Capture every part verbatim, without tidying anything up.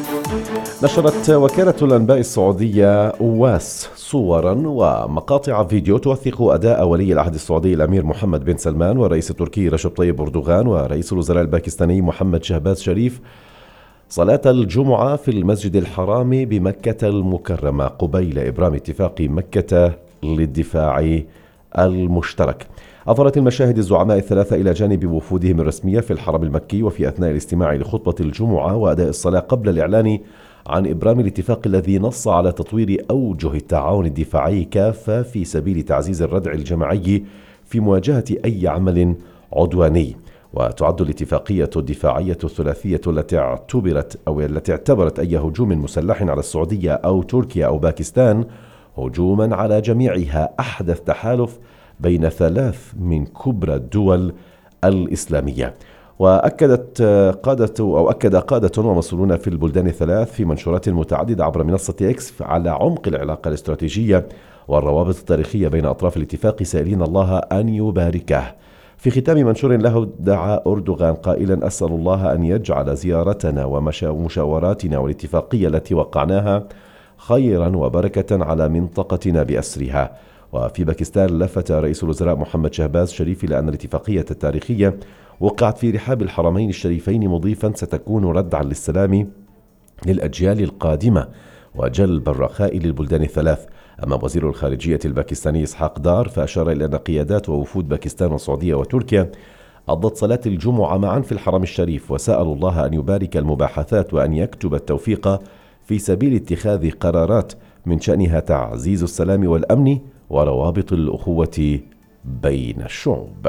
نشرت وكالة الأنباء السعودية أواس صورا ومقاطع فيديو توثق أداء ولي العهد السعودي الأمير محمد بن سلمان والرئيس التركي رجب طيب أردوغان ورئيس الوزراء الباكستاني محمد شهباز شريف صلاة الجمعة في المسجد الحرام بمكة المكرمة قبيل إبرام اتفاق مكة للدفاع المشترك. أظهرت المشاهد الزعماء الثلاثة إلى جانب وفودهم الرسمية في الحرم المكي وفي أثناء الاستماع لخطبة الجمعة وأداء الصلاة قبل الإعلان عن إبرام الاتفاق الذي نص على تطوير أوجه التعاون الدفاعي كافة في سبيل تعزيز الردع الجماعي في مواجهة أي عمل عدواني. وتعد الاتفاقية الدفاعية الثلاثية التي اعتبرت أو التي اعتبرت أي هجوم مسلح على السعودية أو تركيا أو باكستان هجوما على جميعها أحدث تحالف بين ثلاث من كبرى الدول الإسلامية. وأكدت قادة أو أكد قادة ومسؤولون في البلدان الثلاث في منشورات متعددة عبر منصة إكس على عمق العلاقة الاستراتيجية والروابط التاريخية بين أطراف الاتفاق سائلين الله أن يباركه. في ختام منشور له دعا أردوغان قائلا: أسأل الله أن يجعل زيارتنا ومشاوراتنا والاتفاقية التي وقعناها خيرا وبركة على منطقتنا بأسرها. وفي باكستان لفت رئيس الوزراء محمد شهباز شريف إلى أن الاتفاقية التاريخية وقعت في رحاب الحرمين الشريفين مضيفا ستكون ردعا للسلام للأجيال القادمة وجلب الرخاء للبلدان الثلاث. أما وزير الخارجية الباكستاني إسحاق دار فأشار إلى أن قيادات ووفود باكستان والسعودية وتركيا قضت صلاة الجمعة معا في الحرم الشريف وسألوا الله أن يبارك المباحثات وأن يكتب التوفيق في سبيل اتخاذ قرارات من شأنها تعزيز السلام والأمن وروابط الأخوة بين الشعوب.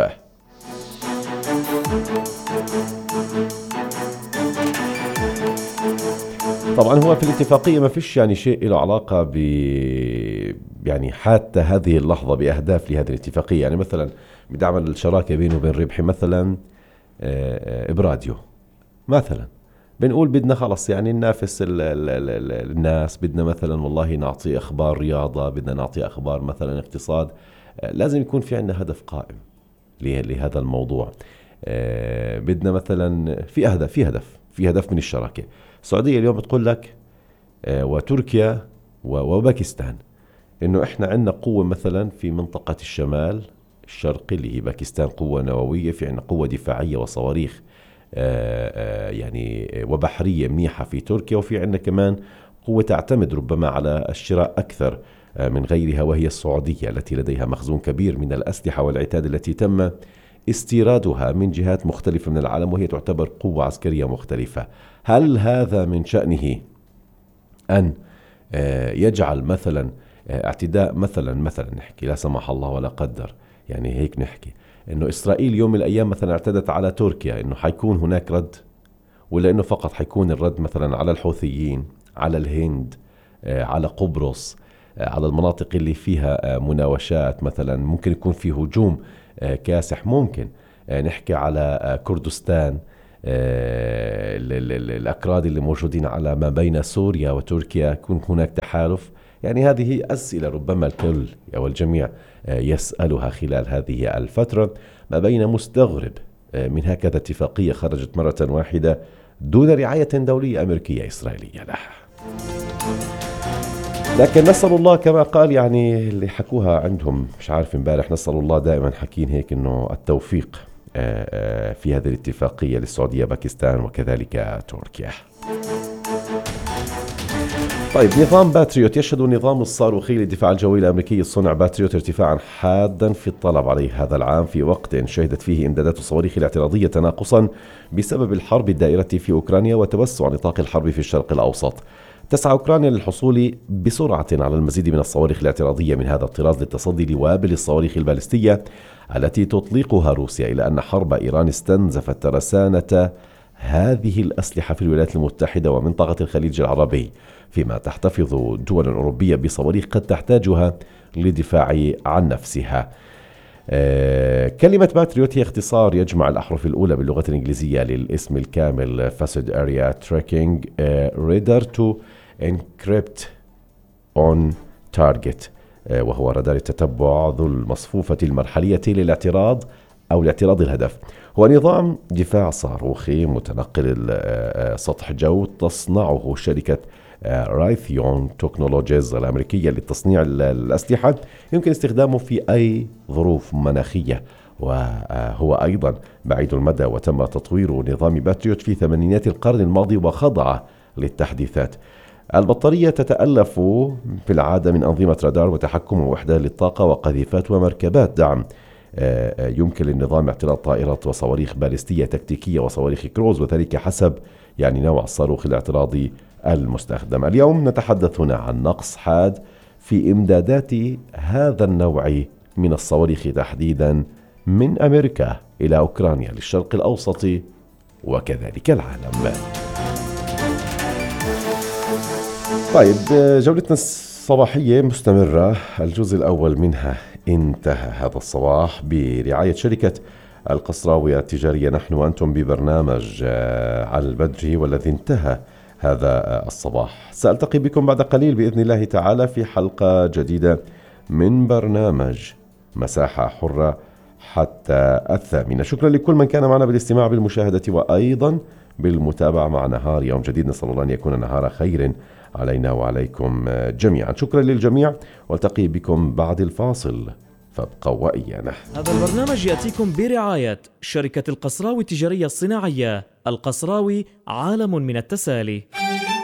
طبعا هو في الاتفاقية ما فيش يعني شيء له علاقة ب يعني حتى هذه اللحظة بأهداف لهذه الاتفاقية. يعني مثلا بدي أعمل الشراكة بينه وبين ربحي مثلا براديو مثلا، بنقول بدنا خلص يعني ننافس ال ال ال الناس، بدنا مثلا والله نعطي أخبار رياضة، بدنا نعطي أخبار مثلا اقتصاد، لازم يكون في عندنا هدف قائم لهذا الموضوع. بدنا مثلا في أهداف في هدف في هدف من الشراكة. السعودية اليوم بتقول لك وتركيا وباكستان إنه إحنا عندنا قوة مثلا في منطقة الشمال الشرقي اللي هي باكستان، قوة نووية، في عندنا قوة دفاعية وصواريخ يعني وبحرية منيحة في تركيا، وفي عندنا كمان قوة تعتمد ربما على الشراء أكثر من غيرها وهي السعودية التي لديها مخزون كبير من الأسلحة والعتاد التي تم استيرادها من جهات مختلفة من العالم وهي تعتبر قوة عسكرية مختلفة. هل هذا من شأنه أن يجعل مثلا اعتداء مثلا مثلا نحكي لا سمح الله ولا قدر يعني هيك نحكي إنه إسرائيل يوم من الأيام مثلا اعتدت على تركيا، إنه حيكون هناك رد، ولا إنه فقط حيكون الرد مثلا على الحوثيين، على الهند، على قبرص، على المناطق اللي فيها مناوشات، مثلا ممكن يكون في هجوم كاسح، ممكن نحكي على كردستان، الأكراد اللي موجودين على ما بين سوريا وتركيا، يكون هناك تحالف. يعني هذه أسئلة ربما الكل أو الجميع يسألها خلال هذه الفترة، ما بين مستغرب من هكذا اتفاقية خرجت مرة واحدة دون رعاية دولية أمريكية إسرائيلية لها. لكن نسأل الله كما قال يعني اللي حكوها عندهم مش عارف امبارح، نسأل الله دائما حكين هيك إنه التوفيق في هذه الاتفاقية للسعودية باكستان وكذلك تركيا. طيب، نظام باتريوت. يشهد النظام الصاروخي للدفاع الجوي الأمريكي الصنع باتريوت ارتفاعا حادا في الطلب عليه هذا العام، في وقت شهدت فيه إمدادات الصواريخ الاعتراضية تناقصا بسبب الحرب الدائرة في أوكرانيا وتوسع نطاق الحرب في الشرق الأوسط. تسعى أوكرانيا للحصول بسرعة على المزيد من الصواريخ الاعتراضية من هذا الطراز للتصدي لوابل الصواريخ البالستية التي تطلقها روسيا، إلى أن حرب إيران استنزفت ترسانة هذه الأسلحة في الولايات المتحدة ومنطقة الخليج العربي، فيما تحتفظ دول أوروبية بصواريخ قد تحتاجها للدفاع عن نفسها. آه كلمة باتريوت هي اختصار يجمع الأحرف الأولى باللغة الإنجليزية للاسم الكامل Facet Area Tracking آه Radar to Encrypt on Target، آه وهو رادار التتبع ذو المصفوفة المرحلية للاعتراض أو لاعتراض الهدف. هو نظام دفاع صاروخي متنقل سطح جو تصنعه شركة رايثيون تكنولوجيز الأمريكية لتصنيع الأسلحة، يمكن استخدامه في أي ظروف مناخية، وهو أيضا بعيد المدى، وتم تطوير نظام باتريوت في ثمانينات القرن الماضي وخضع للتحديثات. البطارية تتألف في العادة من أنظمة رادار وتحكم ووحدة للطاقة وقذيفات ومركبات دعم. يمكن للنظام اعتراض طائرات وصواريخ باليستية تكتيكية وصواريخ كروز، وذلك حسب يعني نوع الصاروخ الاعتراضي المستخدم. اليوم نتحدث هنا عن نقص حاد في إمدادات هذا النوع من الصواريخ تحديدا من أمريكا إلى أوكرانيا للشرق الأوسط وكذلك العالم. طيب، جولتنا الصباحية مستمرة، الجزء الأول منها انتهى هذا الصباح برعاية شركة القصراوي التجارية. نحن وأنتم ببرنامج على البدري والذي انتهى هذا الصباح. سألتقي بكم بعد قليل بإذن الله تعالى في حلقة جديدة من برنامج مساحة حرة حتى الثامنة. شكرا لكل من كان معنا بالاستماع بالمشاهدة وأيضا بالمتابعة مع نهار يوم جديد. نسأل الله أن يكون نهار خير علينا وعليكم جميعا. شكرا للجميع، والتقي بكم بعد الفاصل، فابقوا وإيانا. هذا البرنامج يأتيكم برعاية شركة القصراوي التجارية الصناعية. القصراوي عالم من التسالي.